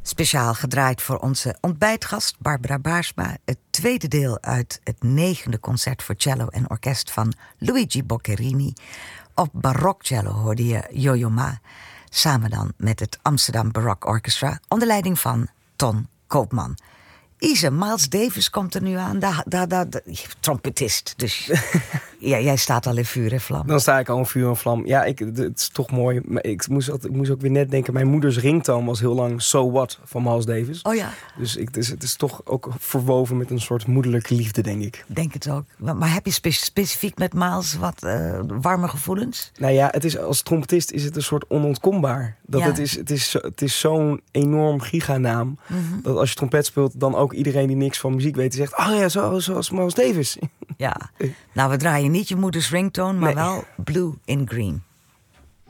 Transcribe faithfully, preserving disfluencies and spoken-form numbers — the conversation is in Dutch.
Speciaal gedraaid voor onze ontbijtgast Barbara Baarsma. Het tweede deel uit het negende concert voor cello en orkest van Luigi Boccherini. Op barokcello hoorde je Yo-Yo Ma. Samen dan met het Amsterdam Baroque Orchestra onder leiding van Ton Koopman. Ise, Miles Davis komt er nu aan. Da, da, da, da, trompetist. Dus ja, jij staat al in vuur en vlam. Dan sta ik al in vuur en vlam. Ja, ik, het is toch mooi. Maar ik moest, ik moest ook weer net denken... mijn moeders ringtoon was heel lang So What van Miles Davis. Oh ja. Dus ik, het, is, het is toch ook verwoven met een soort moederlijke liefde, denk ik. Denk het ook. Maar, maar heb je spe- specifiek met Miles wat uh, warme gevoelens? Nou ja, het is, als trompetist is het een soort onontkombaar. Dat Ja. het, is, het, is, het is zo'n enorm giganaam... Mm-hmm. dat als je trompet speelt... dan ook iedereen die niks van muziek weet... die zegt, oh ja, zo, zoals Miles Davis. Ja. Nou, we draaien niet je moeders ringtone... maar Nee. wel Blue in Green.